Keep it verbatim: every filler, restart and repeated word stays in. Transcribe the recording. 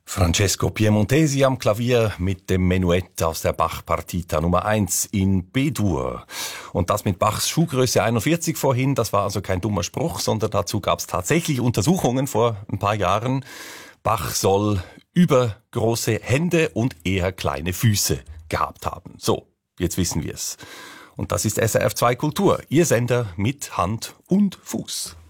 Francesco Piemontesi am Klavier mit dem Menuett aus der Bach-Partita Nummer eins in B-Dur. Und das mit Bachs Schuhgröße einundvierzig vorhin, das war also kein dummer Spruch, sondern dazu gab es tatsächlich Untersuchungen vor ein paar Jahren. Bach soll übergroße Hände und eher kleine Füße gehabt haben. So, jetzt wissen wir es. Und das ist S R F zwei Kultur, Ihr Sender mit Hand und Fuß.